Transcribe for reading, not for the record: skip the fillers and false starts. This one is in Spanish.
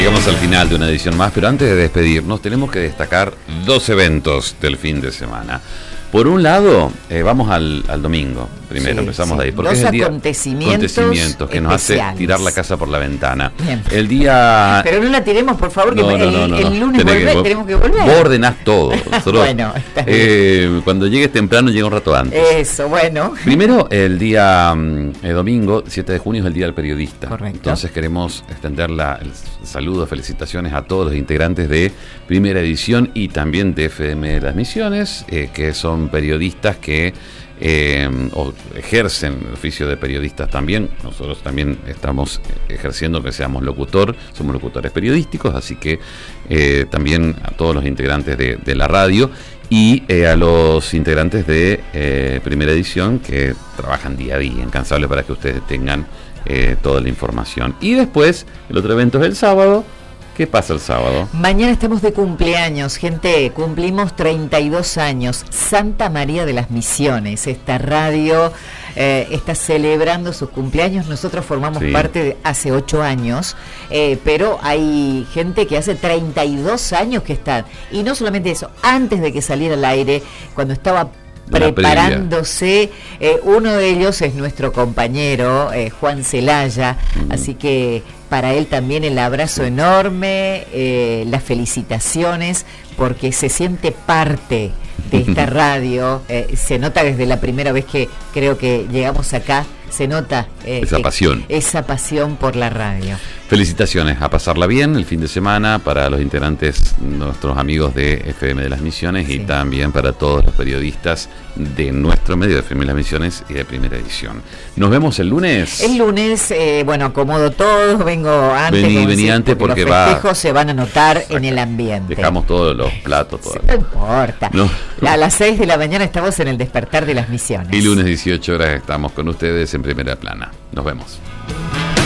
Llegamos al final de una edición más, pero antes de despedirnos tenemos que destacar dos eventos del fin de semana. Por un lado, vamos al domingo, primero, empezamos de ahí, porque es el día acontecimientos que nos hace tirar la casa por la ventana. Bien. El día... Pero no la tiremos, por favor, que el lunes tenemos que volver. Vos ordenás todo. Nosotros, bueno, está bien. Cuando llegues temprano, llega un rato antes. Eso, bueno. Primero, el día domingo, 7 de junio, es el Día del Periodista. Correcto. Entonces queremos extender el saludo, felicitaciones a todos los integrantes de Primera Edición y también de FM de las Misiones, que son periodistas que ejercen el oficio de periodistas también. Nosotros también estamos ejerciendo que somos locutores periodísticos, así que también a todos los integrantes de la radio y a los integrantes de Primera Edición que trabajan día a día, incansables para que ustedes tengan toda la información. Y después, el otro evento es el sábado. ¿Qué pasa el sábado? Mañana estamos de cumpleaños, gente, cumplimos 32 años. Santa María de las Misiones, esta radio está celebrando sus cumpleaños. Nosotros formamos parte de hace 8 años, pero hay gente que hace 32 años que están. Y no solamente eso, antes de que saliera al aire, cuando estaba preparándose, uno de ellos es nuestro compañero Juan Celaya, así que para él también el abrazo enorme, las felicitaciones, porque se siente parte de esta radio, se nota desde la primera vez que creo que llegamos acá, se nota esa pasión por la radio. Felicitaciones, a pasarla bien el fin de semana para los integrantes, nuestros amigos de FM de las Misiones y también para todos los periodistas de nuestro medio de FM de las Misiones y de Primera Edición. Nos vemos el lunes. El lunes, acomodo todo, vengo antes. Vení antes porque los festejos se van a notar en el ambiente. Dejamos todos los platos. No importa. No. A las 6 de la mañana estamos en el Despertar de las Misiones. Y lunes 18 horas estamos con ustedes en Primera Plana. Nos vemos.